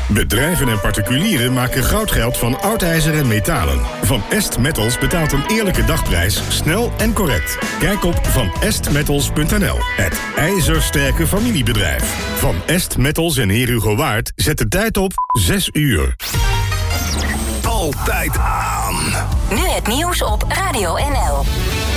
Bedrijven en particulieren maken goudgeld van oud ijzer en metalen. Van Est Metals betaalt een eerlijke dagprijs, snel en correct. Kijk op vanestmetals.nl. Het ijzersterke familiebedrijf. Van Est Metals en Heer Hugo Waard zet de tijd op 6 uur. Altijd aan. Nu het nieuws op Radio NL.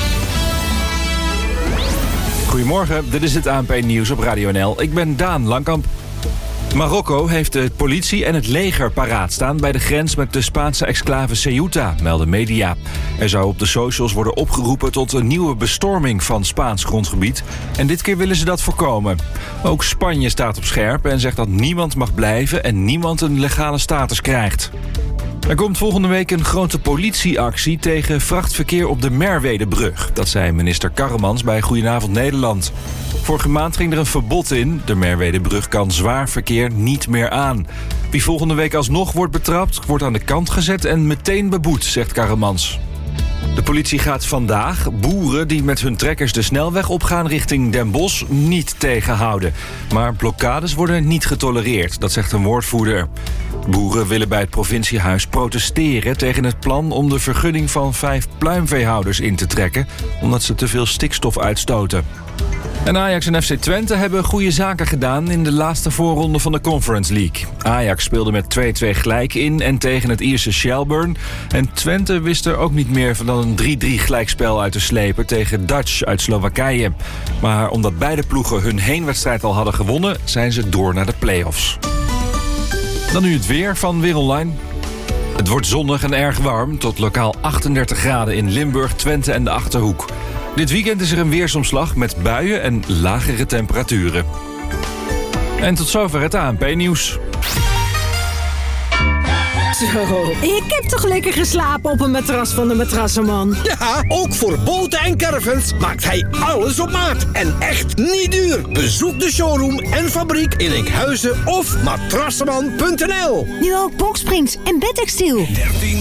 Goedemorgen, dit is het ANP-nieuws op Radio NL. Ik ben Daan Langkamp. Marokko heeft de politie en het leger paraat staan bij de grens met de Spaanse exclave Ceuta, melden media. Er zou op de socials worden opgeroepen tot een nieuwe bestorming van Spaans grondgebied. En dit keer willen ze dat voorkomen. Ook Spanje staat op scherp en zegt dat niemand mag blijven en niemand een legale status krijgt. Er komt volgende week een grote politieactie tegen vrachtverkeer op de Merwedebrug. Dat zei minister Karremans bij Goedenavond Nederland. Vorige maand ging er een verbod in. De Merwedebrug kan zwaar verkeer niet meer aan. Wie volgende week alsnog wordt betrapt, wordt aan de kant gezet en meteen beboet, zegt Karremans. De politie gaat vandaag boeren die met hun trekkers de snelweg opgaan richting Den Bosch niet tegenhouden. Maar blokkades worden niet getolereerd, dat zegt een woordvoerder. Boeren willen bij het provinciehuis protesteren tegen het plan om de vergunning van 5 pluimveehouders in te trekken, omdat ze te veel stikstof uitstoten. En Ajax en FC Twente hebben goede zaken gedaan in de laatste voorronde van de Conference League. Ajax speelde met 2-2 gelijk in en tegen het Ierse Shelbourne. En Twente wist er ook niet meer dan een 3-3 gelijkspel uit te slepen tegen Dutch uit Slowakije. Maar omdat beide ploegen hun heenwedstrijd al hadden gewonnen, zijn ze door naar de play-offs. Dan nu het weer van Weer Online. Het wordt zonnig en erg warm, tot lokaal 38 graden in Limburg, Twente en de Achterhoek. Dit weekend is er een weersomslag met buien en lagere temperaturen. En tot zover het ANP-nieuws. Zo, ik heb toch lekker geslapen op een matras van de Matrassenman. Ja, ook voor boten en caravans maakt hij alles op maat. En echt niet duur. Bezoek de showroom en fabriek in Enkhuizen of matrassenman.nl. Nu ook boksprings en bedtextiel.